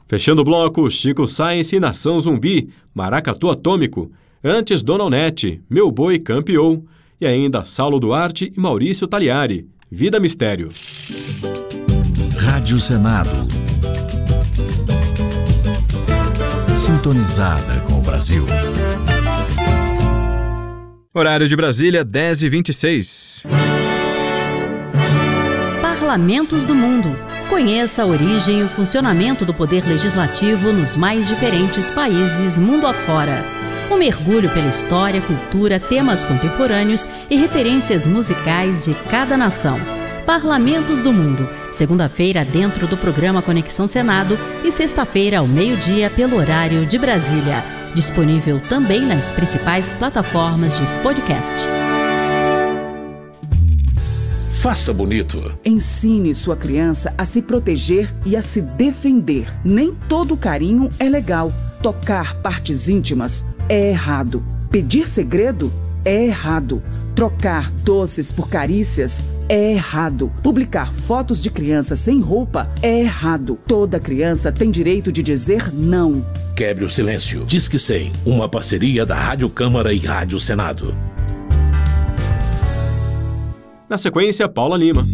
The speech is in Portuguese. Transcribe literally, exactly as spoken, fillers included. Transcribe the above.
Fechando o bloco, Chico Science e Nação Zumbi, Maracatu Atômico. Antes, Dona Onete, Meu Boi Campeou. E ainda Saulo Duarte e Maurício Taliari, Vida Mistério. Rádio Senado. Sintonizada com o Brasil. Horário de Brasília, dez e vinte e seis. Parlamentos do Mundo. Conheça a origem e o funcionamento do poder legislativo nos mais diferentes países mundo afora. Um mergulho pela história, cultura, temas contemporâneos e referências musicais de cada nação. Parlamentos do Mundo. Segunda-feira dentro do programa Conexão Senado e sexta-feira ao meio-dia pelo horário de Brasília. Disponível também nas principais plataformas de podcast. Faça bonito. Ensine sua criança a se proteger e a se defender. Nem todo carinho é legal. Tocar partes íntimas é errado. Pedir segredo é errado. Trocar doces por carícias é errado. Publicar fotos de criança sem roupa é errado. Toda criança tem direito de dizer não. Quebre o silêncio. Disque cem, uma parceria da Rádio Câmara e Rádio Senado. Na sequência, Paula Lima.